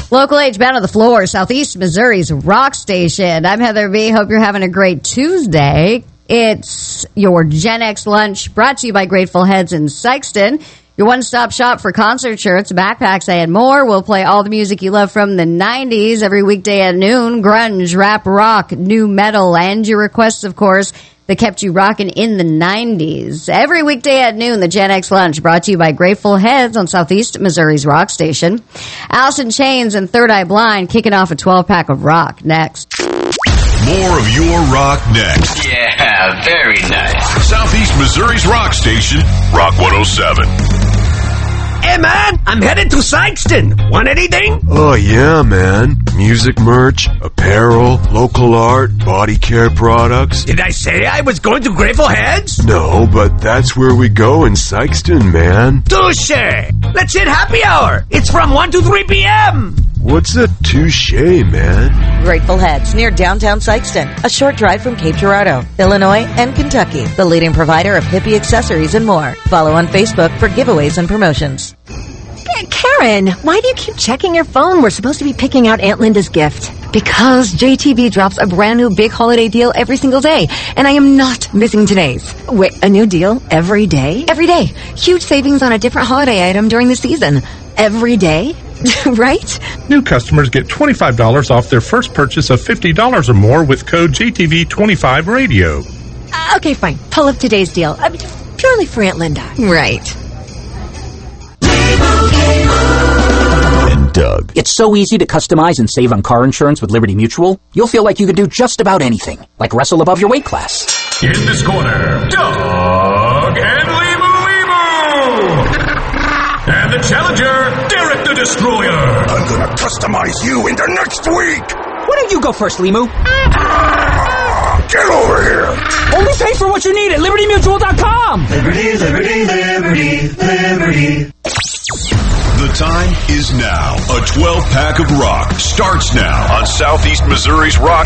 Local H band on the floor, Southeast Missouri's rock station. I'm Heather B. Hope you're having a great Tuesday. It's your Gen X lunch brought to you by Grateful Heads in Sikeston. Your one-stop shop for concert shirts, backpacks, and more. We'll play all the music you love from the 90s every weekday at noon. Grunge, rap, rock, new metal, and your requests, of course, that kept you rocking in the 90s. Every weekday at noon, the Gen X Lunch brought to you by Grateful Heads on Southeast Missouri's rock station. Alice in Chains and Third Eye Blind kicking off a 12-pack of rock next. More of your rock next. Yeah, very nice. Southeast Missouri's rock station, Rock 107. Hey, man, I'm headed to Sikeston. Want anything? Oh, yeah, man. Music merch, apparel, local art, body care products. Did I say I was going to Grateful Heads? No, but that's where we go in Sikeston, man. Touche! Let's hit happy hour. It's from 1 to 3 p.m. What's a touche, man? Grateful Heads, near downtown Sikeston, a short drive from Cape Girardeau, Illinois, and Kentucky. The leading provider of hippie accessories and more. Follow on Facebook for giveaways and promotions. Karen, why do you keep checking your phone? We're supposed to be picking out Aunt Linda's gift. Because JTV drops a brand new big holiday deal every single day, and I am not missing today's. Wait, a new deal every day? Every day. Huge savings on a different holiday item during the season. Every day? Right? New customers get $25 off their first purchase of $50 or more with code JTV25Radio. Okay, fine. Pull up today's deal. Purely for Aunt Linda. Right. And Doug. It's so easy to customize and save on car insurance with Liberty Mutual. You'll feel like you could do just about anything, like wrestle above your weight class. In this corner, Doug and and the challenger, Derek the Destroyer. I'm gonna customize you into next week. Why don't you go first, Limu? Get over here. Only pay for what you need at LibertyMutual.com. Liberty, liberty, liberty, liberty. The time is now. A 12-pack of rock starts now on Southeast Missouri's rock